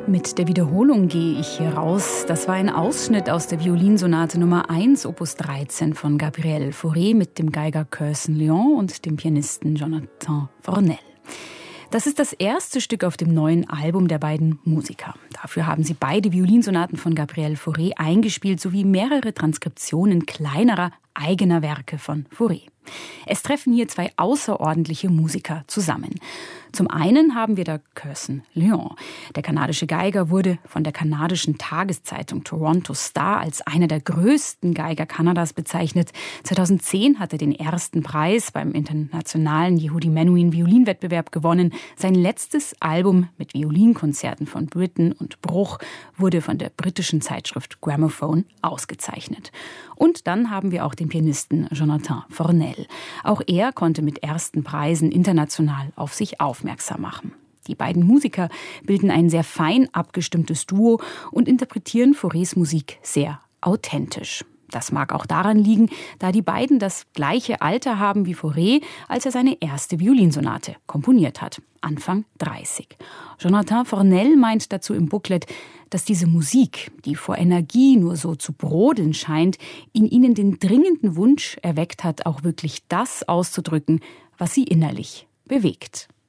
Mit der Wiederholung gehe ich hier raus. Das war ein Ausschnitt aus der Violinsonate Nummer 1, Opus 13 von Gabriel Fauré mit dem Geiger Curson Lyon und dem Pianisten Jonathan Fornel. Das ist das erste Stück auf dem neuen Album der beiden Musiker. Dafür haben sie beide Violinsonaten von Gabriel Fauré eingespielt, sowie mehrere Transkriptionen kleinerer eigener Werke von Fauré. Es treffen hier zwei außerordentliche Musiker zusammen. Zum einen haben wir da Curson Lyon. Der kanadische Geiger wurde von der kanadischen Tageszeitung Toronto Star als einer der größten Geiger Kanadas bezeichnet. 2010 hat er den ersten Preis beim internationalen Yehudi Menuhin Violinwettbewerb gewonnen. Sein letztes Album mit Violinkonzerten von Britten und Bruch wurde von der britischen Zeitschrift Gramophone ausgezeichnet. Und dann haben wir auch den Pianisten Jonathan Fornel. Auch er konnte mit ersten Preisen international auf sich aufmerksam machen. Die beiden Musiker bilden ein sehr fein abgestimmtes Duo und interpretieren Faurés Musik sehr authentisch. Das mag auch daran liegen, da die beiden das gleiche Alter haben wie Fauré, als er seine erste Violinsonate komponiert hat, Anfang 30. Jonathan Fornel meint dazu im Booklet, dass diese Musik, die vor Energie nur so zu brodeln scheint, in ihnen den dringenden Wunsch erweckt hat, auch wirklich das auszudrücken, was sie innerlich bewegt.